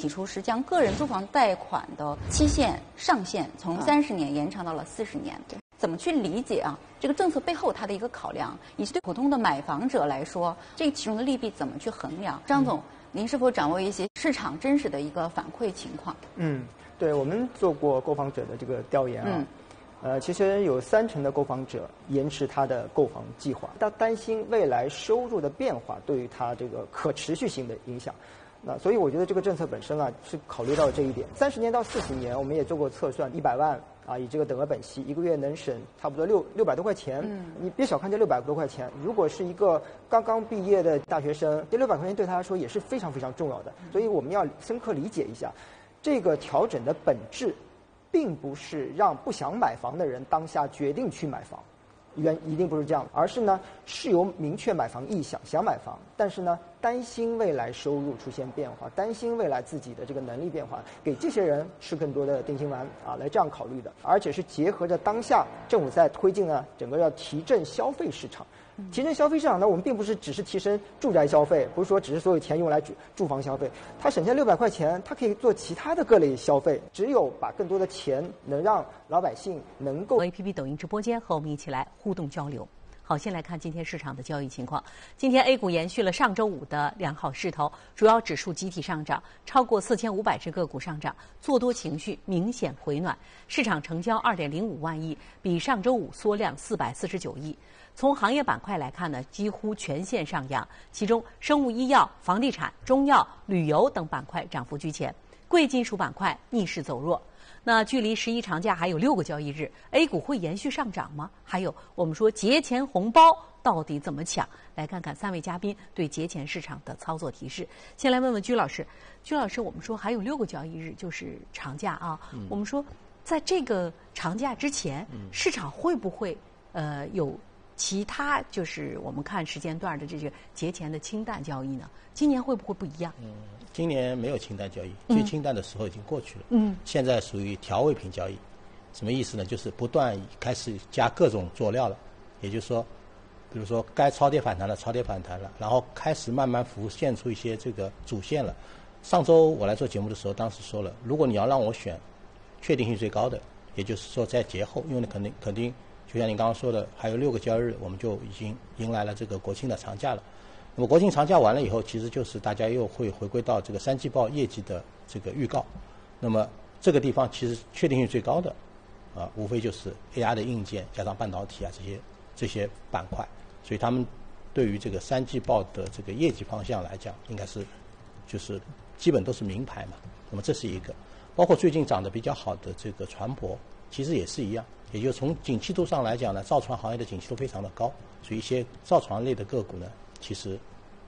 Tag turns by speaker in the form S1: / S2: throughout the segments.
S1: 提出是将个人住房贷款的期限上限从30年延长到了40年。怎么去理解啊？这个政策背后它的一个考量，以及对普通的买房者来说，这其中的利弊怎么去衡量？张总，您是否掌握一些市场真实的一个反馈情况？
S2: 对，我们做过购房者的这个调研啊。其实有30%的购房者延迟他的购房计划，他担心未来收入的变化对于他这个可持续性的影响。那所以我觉得这个政策本身啊是考虑到这一点。30年到40年，我们也做过测算，100万啊，以这个等额本息，1个月能省差不多600多块钱。你别小看这600多块钱，如果是一个刚刚毕业的大学生，这600块钱对他来说也是非常非常重要的。所以我们要深刻理解一下，这个调整的本质，并不是让不想买房的人当下决定去买房。一定不是这样，而是呢是有明确买房意向，想买房，但是呢担心未来收入出现变化，担心未来自己的这个能力变化，给这些人吃更多的定心丸啊，来这样考虑的，而且是结合着当下政府在推进呢整个要提振消费市场。提振消费市场呢，我们并不是只是提升住宅消费，不是说只是所有钱用来住房消费，它省下600块钱，它可以做其他的各类消费。只有把更多的钱能让老百姓能够。
S3: APP 抖音直播间和我们一起来互动交流。好，先来看今天市场的交易情况。今天 A 股延续了上周五的良好势头，主要指数集体上涨，超过4500只个股上涨，做多情绪明显回暖。市场成交2.05万亿，比上周五缩量449亿。从行业板块来看呢，几乎全线上扬，其中生物医药、房地产、中药、旅游等板块涨幅居前，贵金属板块逆势走弱。那距离11长假还有6个交易日 ，A 股会延续上涨吗？还有，我们说节前红包到底怎么抢？来看看3位嘉宾对节前市场的操作提示。先来问问居老师，居老师，我们说还有6个交易日就是长假啊，我们说在这个长假之前，市场会不会有其他就是我们看时间段的这个节前的清淡交易呢？今年会不会不一样？
S4: 今年没有清淡交易，最清淡的时候已经过去了。现在属于调味品交易，什么意思呢？就是不断开始加各种佐料了，也就是说，比如说该超跌反弹了，超跌反弹了，然后开始慢慢浮现出一些这个主线了。上周我来做节目的时候，当时说了，如果你要让我选，确定性最高的，也就是说在节后，因为肯定。就像您刚刚说的，还有6个交易日，我们就已经迎来了这个国庆的长假了。那么国庆长假完了以后，其实就是大家又会回归到这个3季报业绩的这个预告。那么这个地方其实确定性最高的，无非就是 AR 的硬件加上半导体啊这些板块。所以他们对于这个3季报的这个业绩方向来讲，应该是就是基本都是名牌嘛。那么这是一个，包括最近涨得比较好的这个船舶，其实也是一样。也就是从景气度上来讲呢，造船行业的景气度非常的高，所以一些造船类的个股呢，其实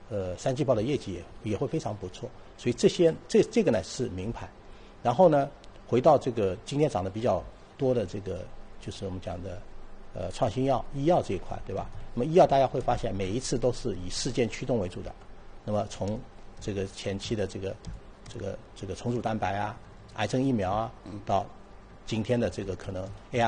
S4: 3季报的业绩也会非常不错。所以这个呢是名牌。然后呢，回到这个今天涨得比较多的这个就是我们讲的创新药、医药这一块，对吧？那么医药大家会发现每一次都是以事件驱动为主的。那么从这个前期的这个重组蛋白啊、癌症疫苗啊，到今天的这个可能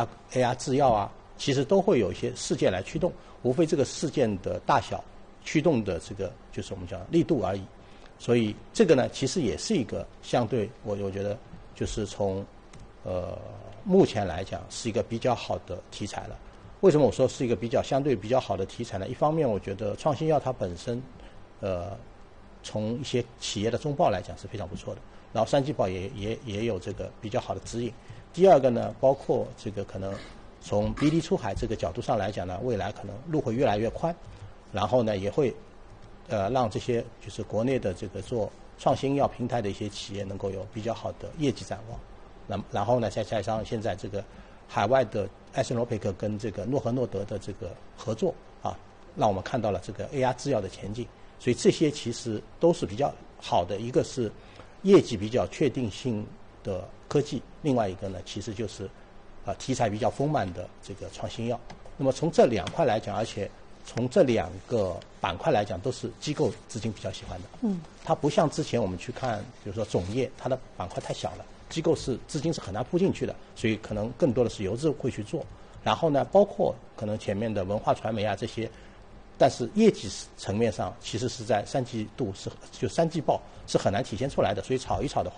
S4: AR 制药啊，其实都会有一些事件来驱动，无非这个事件的大小驱动的这个就是我们讲力度而已。所以这个呢，其实也是一个相对我觉得就是从目前来讲是一个比较好的题材了。为什么我说是一个相对比较好的题材呢？一方面我觉得创新药它本身从一些企业的中报来讲是非常不错的，然后3季报也有这个比较好的指引。第二个呢，包括这个可能从 BD 出海这个角度上来讲呢，未来可能路会越来越宽，然后呢也会让这些就是国内的这个做创新药平台的一些企业能够有比较好的业绩展望。然后呢再加上现在这个海外的艾森罗佩克跟这个诺和诺德的这个合作啊，让我们看到了这个 AR 制药的前景。所以这些其实都是比较好的，一个是业绩比较确定性的科技，另外一个呢其实就是题材比较丰满的这个创新药。那么从这2块来讲，而且从这2个板块来讲，都是机构资金比较喜欢的。它不像之前我们去看，比如说种业，它的板块太小了，机构资金是很难扑进去的，所以可能更多的是游资会去做。然后呢，包括可能前面的文化传媒啊这些，但是业绩层面上其实是在3季报是很难体现出来的，所以炒一炒的话